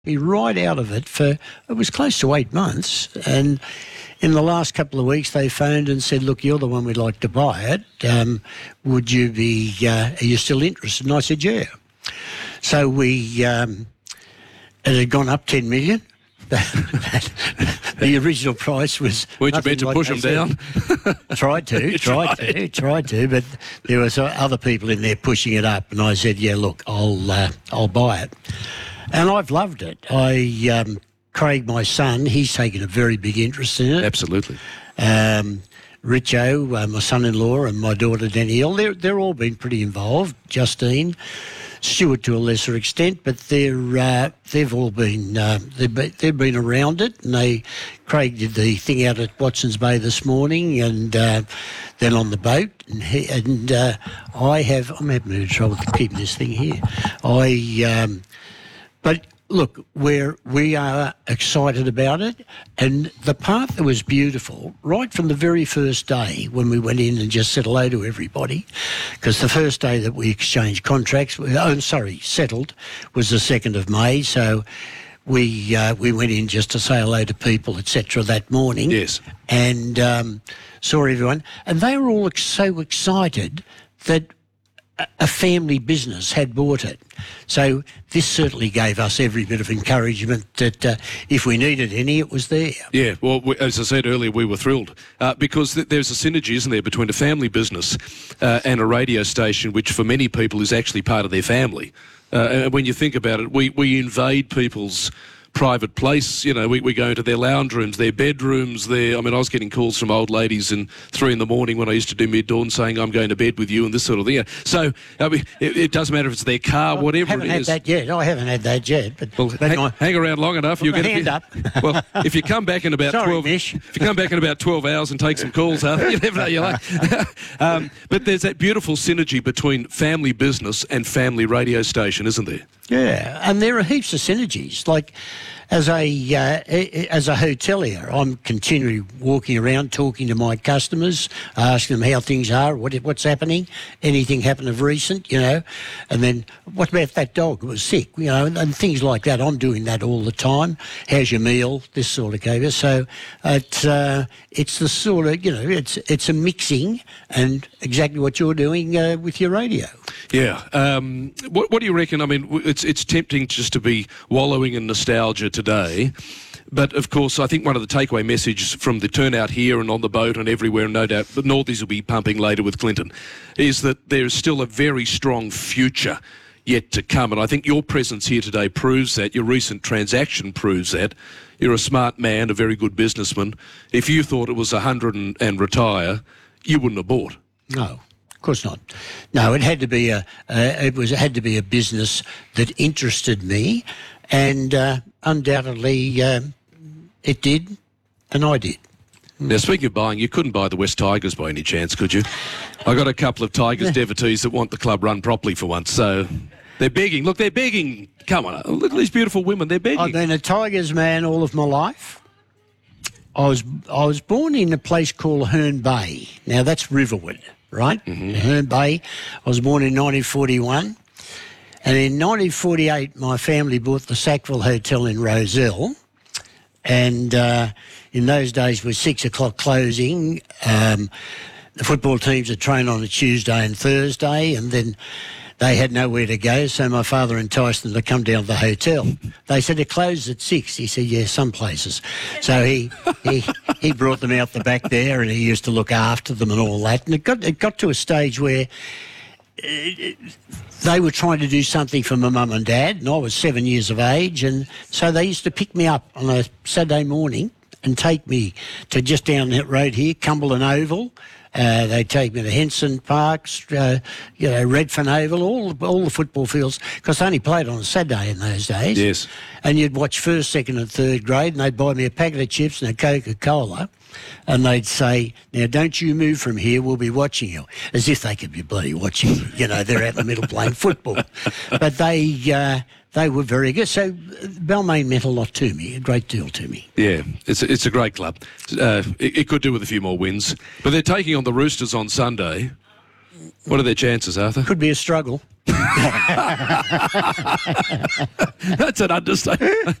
me right out of it for, it was close to 8 months. And in the last couple of weeks, they phoned and said, look, you're the one we'd like to buy it. Would you be, are you still interested? And I said, yeah. So we, it had gone up 10 million. The original price was. Weren't you meant to push them down? Tried to, but there was other people in there pushing it up, and I said, "Yeah, look, I'll buy it," and I've loved it. Craig, my son, he's taken a very big interest in it. Absolutely. Richo, my son-in-law, and my daughter Danielle, they're all been pretty involved. Justine. Stuart to a lesser extent, but they've all been they've been around it. And Craig did the thing out at Watson's Bay this morning, and then on the boat. And I'm having trouble keeping this thing here. But look, we are excited about it, and the part that was beautiful, right from the very first day when we went in and just said hello to everybody, because the first day that we exchanged contracts, settled, was the 2nd of May, so we went in just to say hello to people, etc. that morning. Yes. And saw everyone, and they were all so excited that a family business had bought it. So this certainly gave us every bit of encouragement that if we needed any, it was there. Yeah, well, as I said earlier, we were thrilled because there's a synergy, isn't there, between a family business and a radio station, which for many people is actually part of their family. And when you think about it, we invade people's private place, you know, we go into their lounge rooms, their bedrooms, I was getting calls from old ladies in 3 a.m. when I used to do mid-dawn saying, I'm going to bed with you and this sort of thing. So it doesn't matter if it's their car, whatever it is. I haven't had that yet. But hang around long enough. You'll get hand up. Well, if you come back in about 12 hours and take some calls, you never know your luck. But there's that beautiful synergy between family business and family radio station, isn't there? Yeah, and there are heaps of synergies. Like, as a hotelier, I'm continually walking around talking to my customers, asking them how things are, what's happening, anything happened of recent, you know, and then what about that dog who was sick, you know, and things like that. I'm doing that all the time. How's your meal? This sort of case. So it's the sort of, you know, it's a mixing, and exactly what you're doing with your radio. Yeah. What do you reckon? I mean, it's tempting just to be wallowing in nostalgia today. But, of course, I think one of the takeaway messages from the turnout here and on the boat and everywhere, and no doubt the Northies will be pumping later with Clinton, is that there's still a very strong future yet to come. And I think your presence here today proves that. Your recent transaction proves that. You're a smart man, a very good businessman. If you thought it was 100 and retire, you wouldn't have bought. No. Of course not. No, it had to be a business that interested me, and undoubtedly it did, and I did. Now, speaking of buying, you couldn't buy the West Tigers by any chance, could you? I got a couple of Tigers devotees that want the club run properly for once, so they're begging. Look, they're begging. Come on, look at these beautiful women. They're begging. I've been a Tigers man all of my life. I was born in a place called Herne Bay. Now, that's Riverwood. Right? Mm-hmm. Herne Bay. I was born in 1941. And in 1948, my family bought the Sackville Hotel in Rozelle. And in those days, with 6 o'clock closing, the football teams would train on a Tuesday and Thursday, and then they had nowhere to go, so my father enticed them to come down to the hotel. They said it closed at 6. He said, yeah, some places. So he brought them out the back there, and he used to look after them and all that. And it got to a stage where they were trying to do something for my mum and dad, and I was 7 years of age, and so they used to pick me up on a Saturday morning and take me to just down that road here, Cumberland Oval. They take me to Henson Parks, Redfern Oval, all the football fields, because they only played on a Saturday in those days. Yes. And you'd watch first, second and third grade, and they'd buy me a packet of chips and a Coca-Cola, and they'd say, now, don't you move from here, we'll be watching you. As if they could be bloody watching you. You know, they're out in the middle playing football. But they were very good. So Balmain meant a lot to me, a great deal to me. Yeah, it's a great club. It could do with a few more wins. But they're taking on the Roosters on Sunday. What are their chances, Arthur? Could be a struggle. That's an understatement.